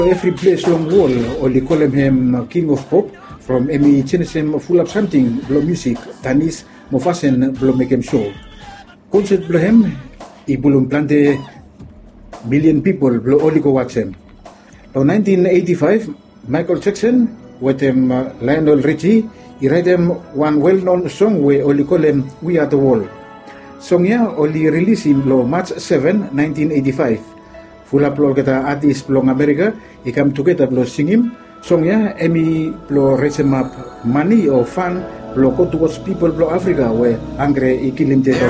Every place long wall, oli call him King of Pop, from emi chinesem full of something, blow music, tanis, mofasen, blow make him show. Concert blow him, ibulum plante million people, blow oli go watch him. In 1985, Michael Jackson, with him Lionel Richie, he write him one well-known song where oli call him We Are The Wall. Song ya oli release him blow March 7, 1985. Full up blow kita artist blow America, he come together blow sing him. Song ya emi blow raise him up money or fund blow go towards people blow Africa where angry he kill him.